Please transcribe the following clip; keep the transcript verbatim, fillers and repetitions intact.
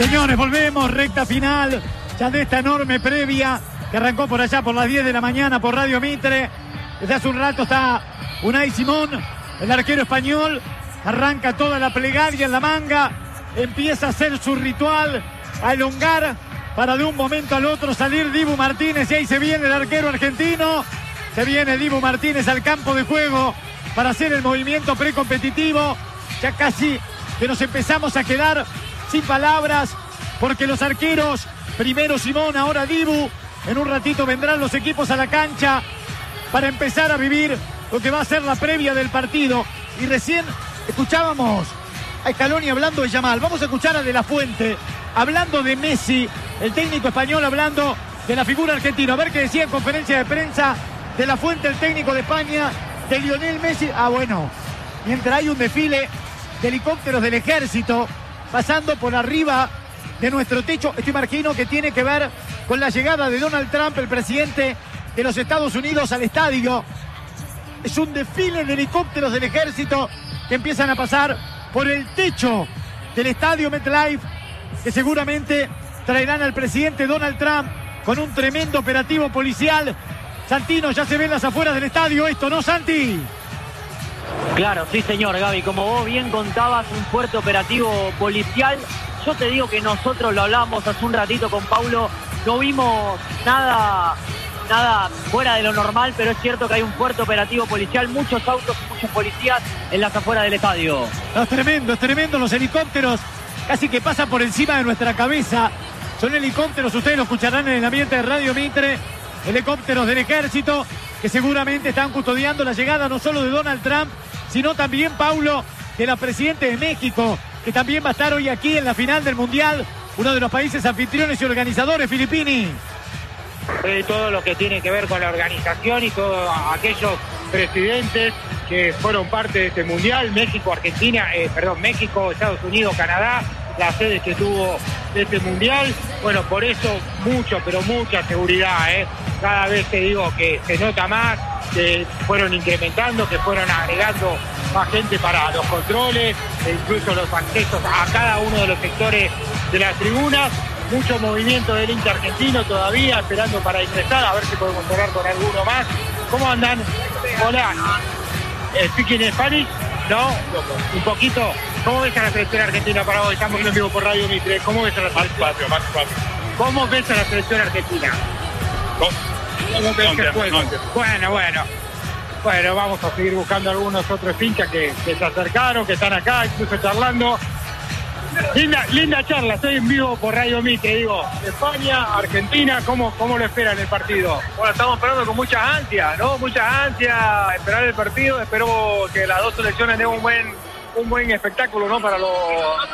Señores, volvemos, recta final ya de esta enorme previa que arrancó por allá por las diez de la mañana por Radio Mitre. Desde hace un rato está Unai Simón, el arquero español, arranca toda la plegaria en la manga, empieza a hacer su ritual, a elongar para de un momento al otro salir Dibu Martínez, y ahí se viene el arquero argentino, se viene Dibu Martínez al campo de juego para hacer el movimiento precompetitivo. Ya casi que nos empezamos a quedar sin palabras, porque los arqueros, primero Simón, ahora Dibu, en un ratito vendrán los equipos a la cancha para empezar a vivir lo que va a ser la previa del partido. Y recién escuchábamos a Scaloni hablando de Yamal. Vamos a escuchar a De La Fuente hablando de Messi, el técnico español hablando de la figura argentina. A ver qué decía en conferencia de prensa De La Fuente, el técnico de España, de Lionel Messi. Ah, bueno, mientras hay un desfile de helicópteros del ejército pasando por arriba de nuestro techo, este imagino que tiene que ver con la llegada de Donald Trump, el presidente de los Estados Unidos, al estadio. Es un desfile de helicópteros del ejército que empiezan a pasar por el techo del estadio MetLife, que seguramente traerán al presidente Donald Trump con un tremendo operativo policial. Santino, ya se ven las afueras del estadio esto, ¿no, Santi? Claro, sí señor, Gaby, como vos bien contabas, un fuerte operativo policial. Yo te digo que nosotros lo hablábamos hace un ratito con Paulo, no vimos nada, nada fuera de lo normal, pero es cierto que hay un fuerte operativo policial, muchos autos y muchos policías en las afueras del estadio. No, es tremendo, es tremendo, los helicópteros casi que pasan por encima de nuestra cabeza. Son helicópteros, ustedes lo escucharán en el ambiente de Radio Mitre, helicópteros del ejército que seguramente están custodiando la llegada no solo de Donald Trump, sino también, Paulo, de la presidenta de México, que también va a estar hoy aquí en la final del Mundial, uno de los países anfitriones y organizadores, Filippini. Eh, todo lo que tiene que ver con la organización y todos aquellos presidentes que fueron parte de este Mundial, México, Argentina, eh, perdón, México, Estados Unidos, Canadá, las sedes que tuvo este Mundial. Bueno, por eso mucho, pero mucha seguridad, ¿eh? Cada vez te digo que se nota más, que fueron incrementando, que fueron agregando más gente para los controles, e incluso los accesos a cada uno de los sectores de las tribunas. Mucho movimiento del hincha argentino todavía, esperando para ingresar, a ver si podemos hablar con alguno más. ¿Cómo andan? Hola. ¿Speaking Spanish? ¿No? Un poquito. ¿Cómo ves a la selección argentina para hoy? Estamos en vivo por Radio Mitre. ¿Cómo ves a la selección? Más fácil, más fácil. ¿Cómo ves a la selección argentina? ¿Cómo ves el juego? Bueno, bueno. Bueno, vamos a seguir buscando algunos otros hinchas que, que se acercaron, que están acá, incluso charlando. Linda, linda charla, estoy en vivo por Radio Mitre, digo, España, Argentina, ¿cómo, cómo lo esperan el partido? Bueno, estamos esperando con muchas ansias, ¿no? Muchas ansias, esperar el partido, espero que las dos selecciones den un buen, un buen espectáculo, ¿no? Para los